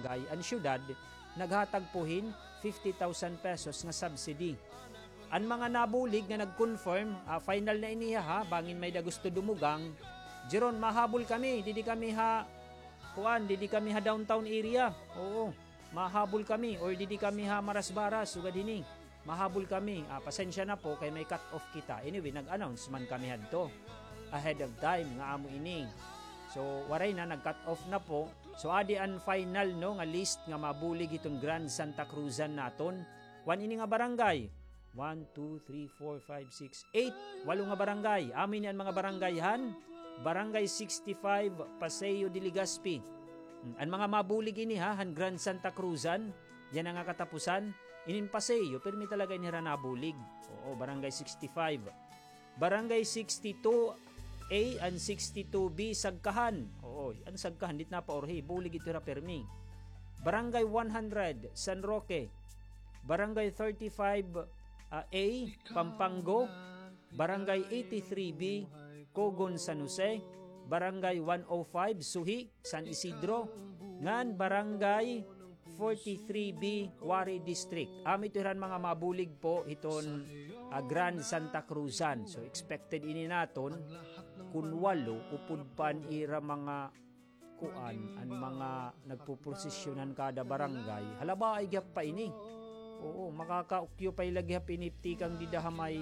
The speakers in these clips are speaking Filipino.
barangay, ang syudad, naghatag puhin 50,000 pesos nga subsidy. Ang mga nabulig nga nag-confirm, final na iniha ha, bangin may da gusto dumugang, Jeron, mahabol kami, didi kami ha downtown area. Oo, mahabol kami, or didi kami ha Marasbaras, sugad hini. Mahabol kami, pasensya na po, kay may cut off kita. Anyway, nag-announce man kami hadto ahead of time nga amo ini. So, waray na, nag-cut off na po. So, adi ang final no, nga list nga mabulig itong Grand Santa Cruzan naton. One ini nga barangay. 1, 2, 3, 4, 5, 6, 8. 8 nga barangay. Amin yan mga barangayhan. Barangay 65, Paseo de Legazpi. Ang mga mabulig ini ha, han Grand Santa Cruzan, yan ang katapusan. Inin Paseo, pero may talaga inira nabulig. Oo, Barangay 65. Barangay 62A and 62B, Sagkahan. Oo, ang Sagkahan, dit na pa orhi, bulig ito ra permi. Barangay 100, San Roque. Barangay 35A, Pampango. Barangay 83B, Cogon, San Jose. Barangay 105, Suhi, San Isidro. Ngan Barangay 43B, Wari District. Ito'ran mga mabulig po iton Grand Santa Cruzan. So expected ini naton kunwalo upod pan ira mga kuan ang mga nagpuprosesyonan kada barangay. Halaba ay gyap pa ini. Oo, makaka-occupy lagi ha pinipti kang didahamay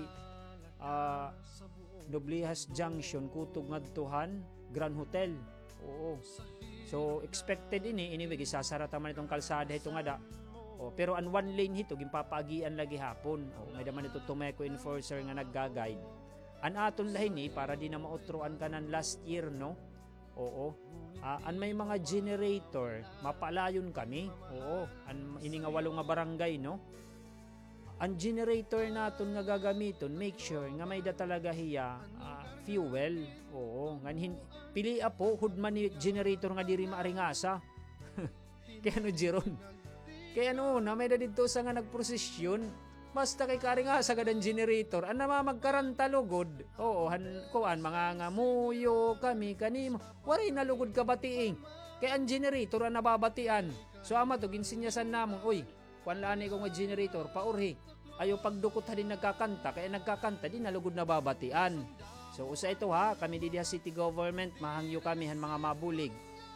Noblehas Junction kutog ngadtuhan Grand Hotel. Oo. So expected ini anyway gisasara taman itong kalsada ito nga da. Pero an one lane hito gimpapaagian lagi hapon. May daman ito tumeko enforcer nga nagga-guide. An aton lahi ni para di na mautroan kanan last year no. Oo. An may mga generator mapalayon kami. Oo. An ini nga 8 nga barangay no. Ang generator naton nga gagamiton, make sure nga may da talaga hiya fuel. Oo, nganhin pili po hudman ni generator nga diri maaringasa. Kaya no Jeron. Kaya no, na may da dito sa nga nagprosesyon, basta kay karingasa gadan generator, an magkaranta lugod. Oo, kuan mga ngamuyo kami kanimo. Waray na lugod ka batiing. Kaya ang generator ang nababatian. So ama to ginsinyasan namon, uy, kuanlaan ko nga generator paurhi. Ayo pagdukot ha din nagkakanta, kaya nagkakanta din nalugod na babatian. So usa ito ha, kami di city government, mahangyo kami han mga mabulig.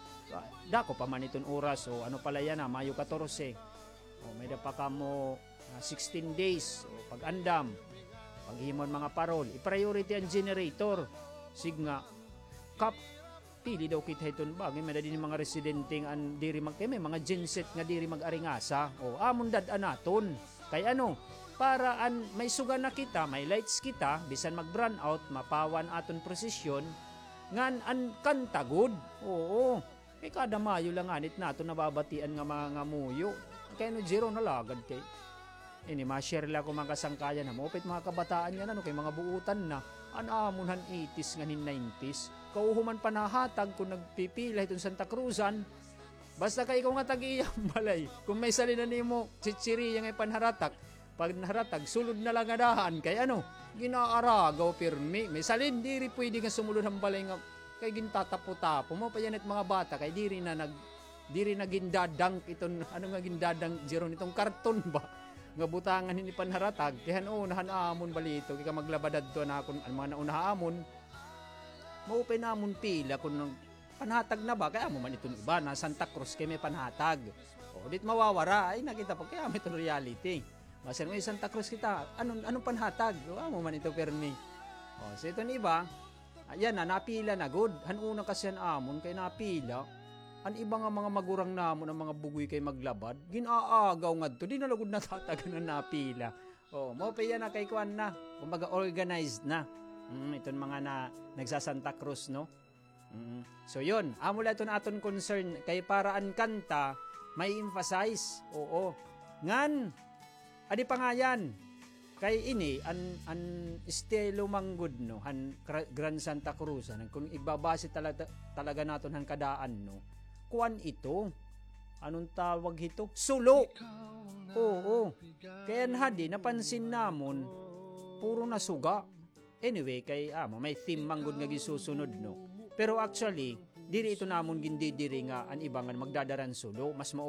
Dako pa man iton oras, so ano pala yan ha, Mayo 14. May da pa kamo 16 days, so pag-andam, paghimon mga parol, i-priority ang generator. Signa, kap, pili daw kita iton bagay, may da din mga residente nga diri may mga genset nga diri mag-aringasa. Amon dadaan naton. Kaya ano, para may suga na kita, may lights kita, bisan mag-brun out, mapawan aton prosesyon, ngan an kantagod. Oo, kay kada Mayo lang anit nato nababatian nga mga ngamuyo. Kaya no zero na lagad kay. Ini ma-share lang ko mga kasangkayan na mopit mga kabataan yan ano, kay mga buutan na, anamunhan 80s nganin 90s. Kauhuman panahatag kung nagpipila itong Santa Cruzan, basta kay ikaw nga tag-iyang balay. Kung may salina nimo, chichiri yung panharatak, pag naharatag, sulod na lang adahan. Kaya ano, ginaaragaw pirmi. May salin, diri pwede nga sumulod ang balay nga, kay gintatapo-tapo mo pa yan at mga bata, kay diri na gindadang iton, ano nga gindadang, Jeron, itong karton ba? Nga butangan hindi panharatag, kaya nahan amon balito, kaya maglabadad to na akong, ang mga nauna amon, maupay na amon pila, kung panhatag na ba, kaya mo man itong iba, na Santa Cruz kay may panhatag. Dit mawawara, ay nakita pa, kaya may itong reality. Masin mo Santa Cruz kita, anong panhatag? Mo man ito permi. So ito ni iba, ayan na, napila na good. Hanuna kasi yan amon, kay napila. Ang iba nga mga magurang namon, ang mga bugoy kay maglabad, ginaagaw nga to, di nalagod na tatagan na napila. Maupa yan na kay kuan na, kumbaga organized na. Itong mga na nagsasanta Cruz, no? So yun, amula ito na aton concern, kay paraan kanta, may emphasize, oo. Ngan, adi pa nga yan, kay ini, an estilo manggod, no, han Grand Santa Cruz, kung ibabase talaga naton han kadaan, no, kuan ito, anong tawag ito? Sulo! Oo. Kaya hadi, napansin namon, puro nasuga. Anyway, kay may theme manggod nga gisusunod, no. Pero actually, diri ito namon gindidiri nga an ibangan magdadaran sulo, mas